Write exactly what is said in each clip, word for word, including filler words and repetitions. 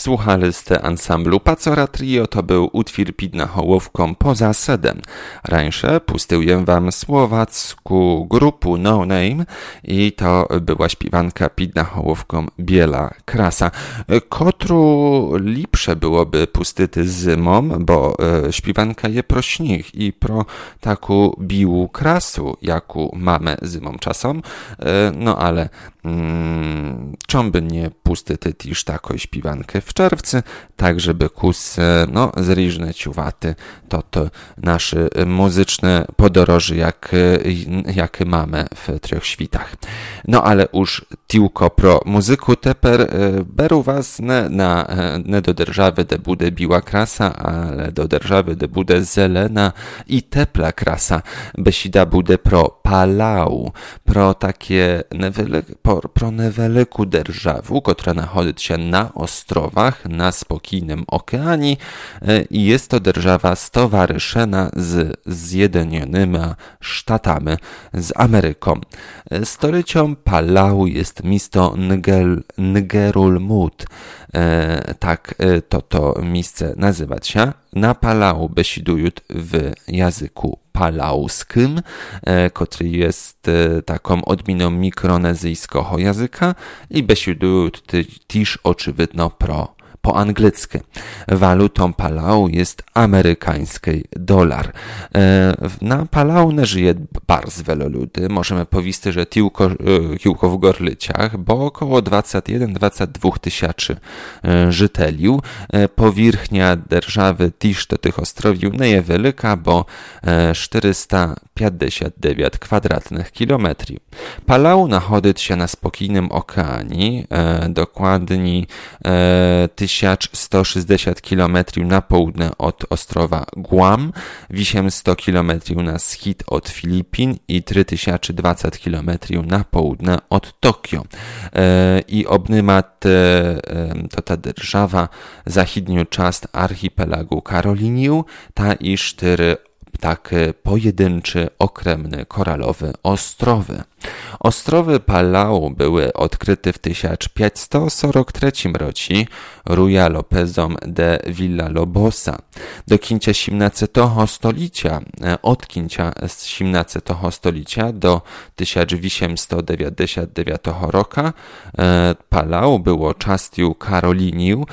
Słuchaliście ansamblu Pacora Trio, to był utwór pod nahołówką Poza sedem. Rańsze pustyłem wam słowacku grupu No Name i to była śpiewanka pod nahołówką Biela Krasa. Kotru lepsze byłoby pustyty zimą, bo e, śpiewanka je pro śnieg i pro taką biłą krasu, jaką mamy zimą czasem. E, no ale mm, czym by nie pustyty też taką śpiewankę w czerwcu, tak żeby kus no, zriżne ciuwaty, to to nasze muzyczne podoroży, jak, jak mamy w trzech świtach. No ale już tylko pro muzyku teper beru was nie, na, nie do derżawy, de bude biła krasa, ale do derżawy, de bude zelena i tepla krasa, besida bude pro Palau, pro takie nevele, pro, pro neveleku derżawu, która nachodzi się na ostrowach, na spokojnym okeanie i jest to derżawa stowarzyszona z Zjednoczonymi Sztatami, z Ameryką. Storycią Palau jest miasto Ngerulmud. E, tak to to miejsce nazywać się. Na Palau besidują w języku palauskim, e, który jest e, taką odmianą mikronezyjskiego języka i besidują też oczywidno pro po angielsku. Walutą Palau jest amerykański dolar. Na Palau nie żyje bardzo wiele ludzi. Możemy powiedzieć, że tylko, tylko w Gorlyciach, bo około dwadzieścia jeden do dwudziestu dwóch tysięcy żyteli. Powierzchnia держawy też do tych ostrowiów nie jest wielka, bo czterysta pięćdziesiąt dziewięć kwadratnych kilometrów. Palau nachodzi się na spokojnym okeanie, dokładnie tysiąc sto sześćdziesiąt kilometrów na południe od ostrowa Guam, osiemset kilometrów na wschód od Filipin i trzy tysiące dwadzieścia kilometrów na południe od Tokio. E, I obnyma te, to ta держава zachodnią część archipelagu Karoliniu, ta i cztery takie pojedyncze, okrętne, koralowe ostrowy. Ostrowy Palau były odkryte w tysiąc pięćset czterdziestym trzecim roku Ruya Lopezom de Villalobosa. Do końca osiemnastego stulecia, od końca osiemnastego stulecia do tysiąc osiemset dziewięćdziesiątego dziewiątego roku Palau było częścią Karoliniu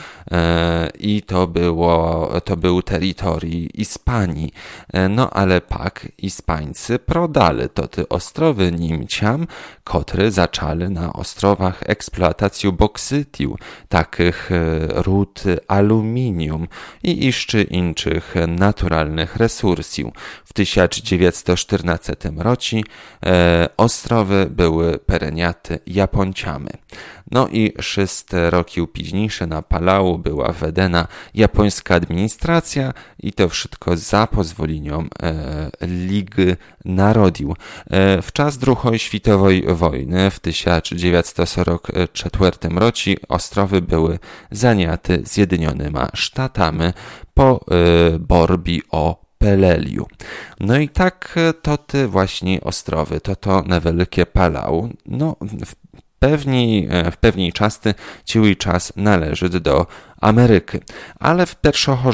i to było to był terytorium Hiszpanii. No ale pak Hiszpańcy prodali to te ostrowy Niemcom, które zaczęli na ostrowach eksploatację boksytu, takich ród aluminium i jeszcze innych naturalnych resursów. W tysiąc dziewięćset czternastym roku e, ostrowy były pereniaty Japońcami. No i sześć roki później na Palau była wvedena japońska administracja i to wszystko za pozwoleniem e, Ligi Narodów. E, w czas drugiej światowej wojny w tysiąc dziewięćset czterdziestym czwartym roku ostrowy były zajęte Zjednoczonymi Sztatami po e, borbi o Peleliu. No i tak to te właśnie ostrowy, to to niewielkie Palau, no w pewnej, w pewnej części cały czas należy do Ameryki, ale w pierwszego